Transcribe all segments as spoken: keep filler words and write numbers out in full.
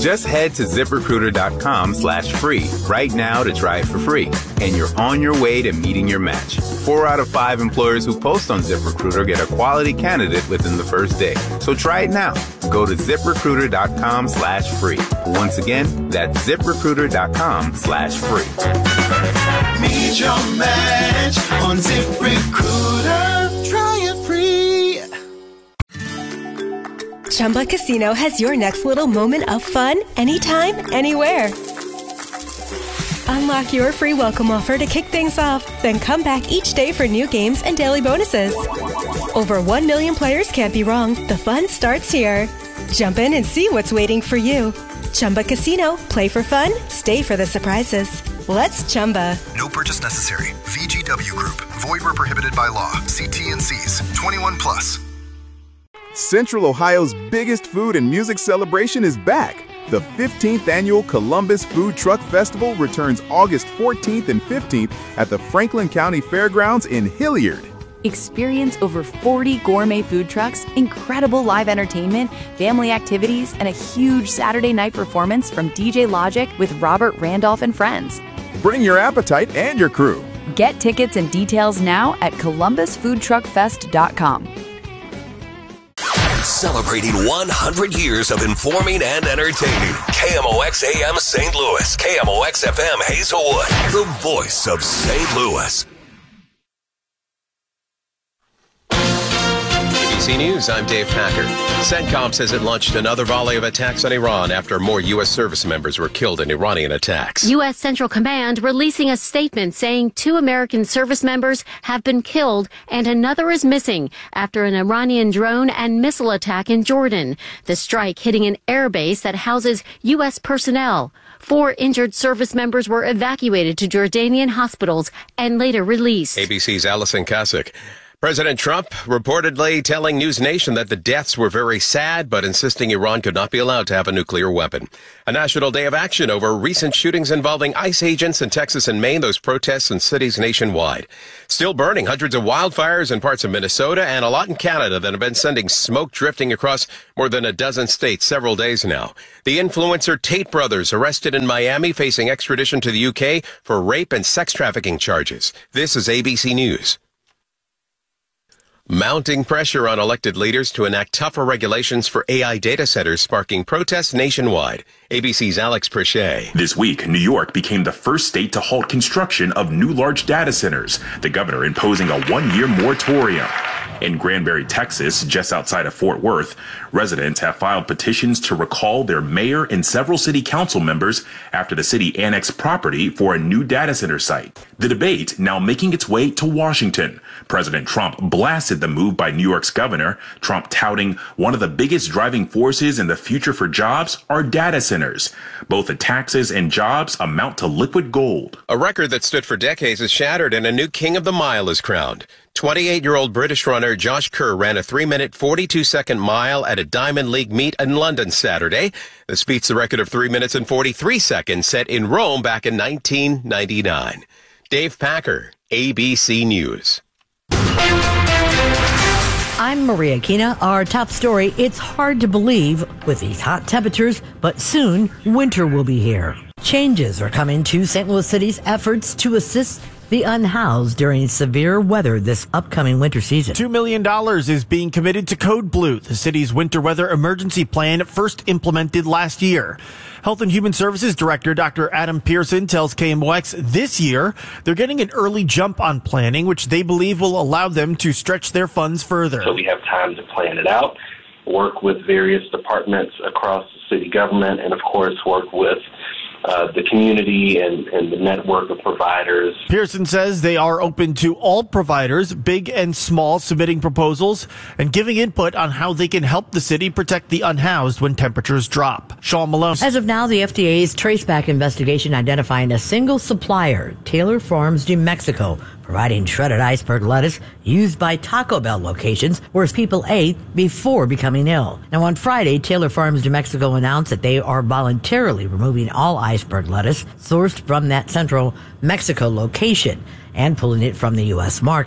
Just head to ZipRecruiter.com slash free right now to try it for free. And you're on your way to meeting your match. Four out of five employers who post on ZipRecruiter get a quality candidate within the first day. So try it now. Go to ZipRecruiter.com slash free. Once again, that's ZipRecruiter.com slash free. Meet your match on ZipRecruiter. Try it free. Chumba Casino has your next little moment of fun anytime, anywhere. Unlock your free welcome offer to kick things off, then come back each day for new games and daily bonuses. Over one million players can't be wrong. The fun starts here. Jump in and see what's waiting for you. Chumba Casino. Play for fun. Stay for the surprises. Let's Chumba. No purchase necessary. V G W Group. Void where prohibited by law. See T and C's. twenty-one plus. Central Ohio's biggest food and music celebration is back. The fifteenth Annual Columbus Food Truck Festival returns August fourteenth and fifteenth at the Franklin County Fairgrounds in Hilliard. Experience over forty gourmet food trucks, incredible live entertainment, family activities, and a huge Saturday night performance from D J Logic with Robert Randolph and friends. Bring your appetite and your crew. Get tickets and details now at columbus food truck fest dot com. Celebrating one hundred years of informing and entertaining. K M O X A M Saint Louis. K M O X F M Hazelwood. The voice of Saint Louis. A B C News, I'm Dave Packer. CENTCOM says it launched another volley of attacks on Iran after more U S service members were killed in Iranian attacks. U S Central Command releasing a statement saying two American service members have been killed and another is missing after an Iranian drone and missile attack in Jordan. The strike hitting an airbase that houses U S personnel. Four injured service members were evacuated to Jordanian hospitals and later released. A B C's Allison Kasich. President Trump reportedly telling News Nation that the deaths were very sad, but insisting Iran could not be allowed to have a nuclear weapon. A national day of action over recent shootings involving ICE agents in Texas and Maine, those protests in cities nationwide. Still burning, hundreds of wildfires in parts of Minnesota and a lot in Canada that have been sending smoke drifting across more than a dozen states several days now. The influencer Tate brothers arrested in Miami facing extradition to the U K for rape and sex trafficking charges. This is A B C News. Mounting pressure on elected leaders to enact tougher regulations for A I data centers, sparking protests nationwide. A B C's Alex Perchet. This week, New York became the first state to halt construction of new large data centers, the governor imposing a one-year moratorium. In Granbury, Texas, just outside of Fort Worth, residents have filed petitions to recall their mayor and several city council members after the city annexed property for a new data center site. The debate now making its way to Washington. President Trump blasted the move by New York's governor, Trump touting one of the biggest driving forces in the future for jobs are data centers. Both the taxes and jobs amount to liquid gold. A record that stood for decades is shattered and a new king of the mile is crowned. twenty-eight-year-old British runner Josh Kerr ran a three minute, forty-two second mile at a Diamond League meet in London Saturday. This beats the record of three minutes and forty-three seconds set in Rome back in nineteen ninety-nine. Dave Packer, A B C News. I'm Maria Kina. Our top story, it's hard to believe with these hot temperatures, but soon winter will be here. Changes are coming to Saint Louis City's efforts to assist the unhoused during severe weather this upcoming winter season. Two million dollars is being committed to Code Blue, the city's winter weather emergency plan first implemented last year. Health and Human Services Director Doctor Adam Pearson tells K M O X this year they're getting an early jump on planning, which they believe will allow them to stretch their funds further. So we have time to plan it out, work with various departments across the city government, and of course work with Uh, the community and, and the network of providers. Pearson says they are open to all providers, big and small, submitting proposals and giving input on how they can help the city protect the unhoused when temperatures drop. Sean Malone. As of now, the F D A's traceback investigation identifying a single supplier, Taylor Farms de Mexico, providing shredded iceberg lettuce used by Taco Bell locations where people ate before becoming ill. Now, on Friday, Taylor Farms de Mexico announced that they are voluntarily removing all iceberg lettuce sourced from that central Mexico location and pulling it from the U S market.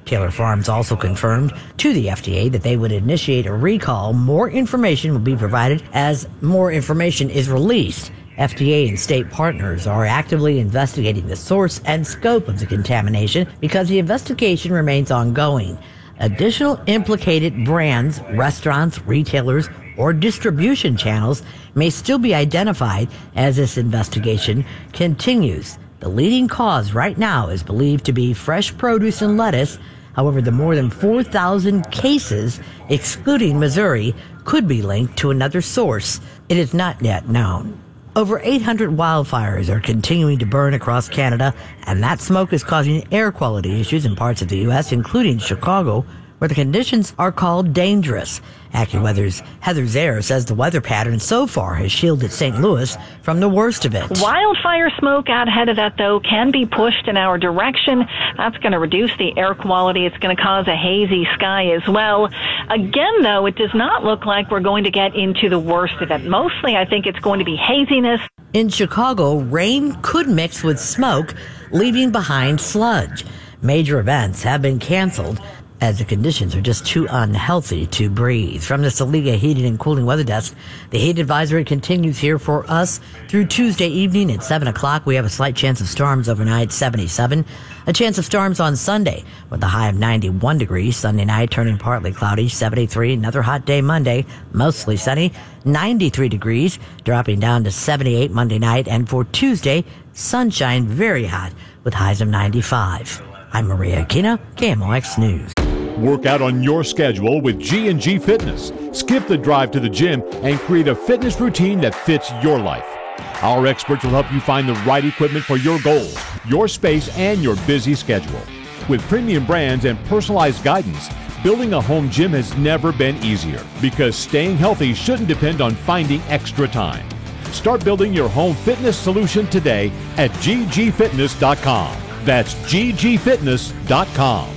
Taylor Farms also confirmed to the F D A that they would initiate a recall. More information will be provided as more information is released. F D A and state partners are actively investigating the source and scope of the contamination because the investigation remains ongoing. Additional implicated brands, restaurants, retailers, or distribution channels may still be identified as this investigation continues. The leading cause right now is believed to be fresh produce and lettuce. However, the more than four thousand cases, excluding Missouri, could be linked to another source. It is not yet known. Over eight hundred wildfires are continuing to burn across Canada, and that smoke is causing air quality issues in parts of the U S, including Chicago, where the conditions are called dangerous. AccuWeather's Heather Zare says the weather pattern so far has shielded Saint Louis from the worst of it. Wildfire smoke out ahead of that, though, can be pushed in our direction. That's going to reduce the air quality. It's going to cause a hazy sky as well. Again, though, it does not look like we're going to get into the worst of it. Mostly, I think it's going to be haziness. In Chicago, rain could mix with smoke, leaving behind sludge. Major events have been canceled as the conditions are just too unhealthy to breathe. From the Saliga Heating and Cooling Weather Desk, the heat advisory continues here for us through Tuesday evening at seven o'clock. We have a slight chance of storms overnight, seventy-seven. A chance of storms on Sunday with a high of ninety-one degrees. Sunday night turning partly cloudy, seventy-three. Another hot day Monday, mostly sunny, ninety-three degrees, dropping down to seventy-eight Monday night. And for Tuesday, sunshine, very hot with highs of ninety-five. I'm Maria Aquina, K M O X News. Work out on your schedule with G and G Fitness. Skip the drive to the gym and create a fitness routine that fits your life. Our experts will help you find the right equipment for your goals, your space, and your busy schedule. With premium brands and personalized guidance, building a home gym has never been easier because staying healthy shouldn't depend on finding extra time. Start building your home fitness solution today at G G fitness dot com. That's G G fitness dot com.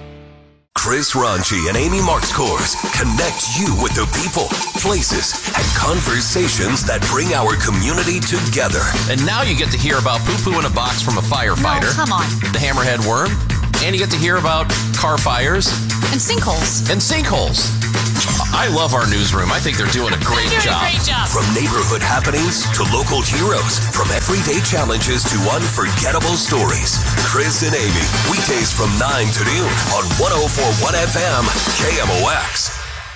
Chris Ranchi and Amy Markscours connect you with the people, places, and conversations that bring our community together. And now you get to hear about poo-poo in a box from a firefighter. No, come on. The hammerhead worm. And you get to hear about car fires. And sinkholes. And sinkholes. I love our newsroom. I think they're doing a great they're doing job. A great job. From neighborhood happenings to local heroes, from everyday challenges to unforgettable stories. Chris and Amy, weekdays from nine to noon on one oh four point one F M, K M O X.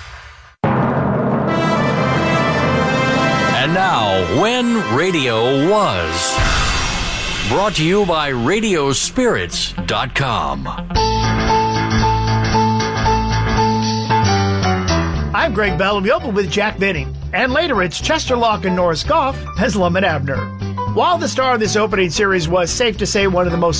And now, When Radio Was. Brought to you by radio spirits dot com. I'm Greg Bell, and we open with Jack Benny. And later, it's Chester Lock and Norris Goff as Lum and Abner. While the star of this opening series was, safe to say, one of the most